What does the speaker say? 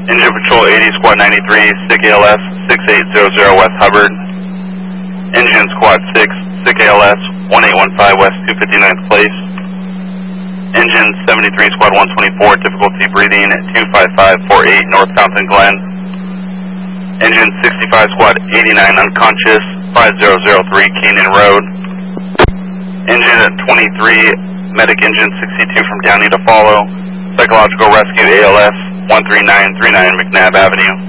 Engine Patrol 80, Squad 93, SICK ALS 6800 West Hubbard. Engine Squad 6, SICK ALS 1815 West 259th Place. Engine 73, Squad 124, difficulty breathing at 25548 North Fountain Glen. Engine 65, Squad 89, unconscious, 5003 Canyon Road. Engine 23, Medic Engine 62 from Downey to follow. Psychological Rescue ALS 13939 McNabb Avenue.